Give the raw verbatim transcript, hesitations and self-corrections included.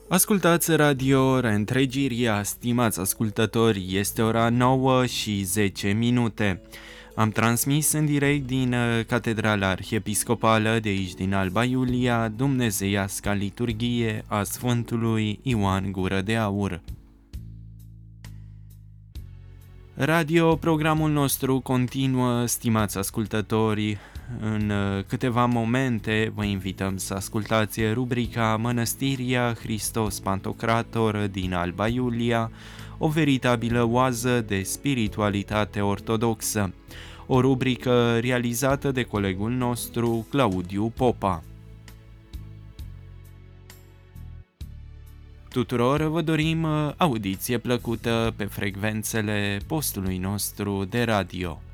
Ascultați Radio Reîntregirea, stimați ascultători, este ora nouă și zece minute. Am transmis în direct din Catedrala Arhiepiscopală de aici din Alba Iulia, Dumnezeiasca liturghie a Sfântului Ioan Gură de Aur. Radio, programul nostru continuă, stimați ascultători. În câteva momente vă invităm să ascultați rubrica Mănăstirea Hristos Pantocrator din Alba Iulia, o veritabilă oază de spiritualitate ortodoxă, o rubrică realizată de colegul nostru Claudiu Popa. Tuturor vă dorim audiție plăcută pe frecvențele postului nostru de radio.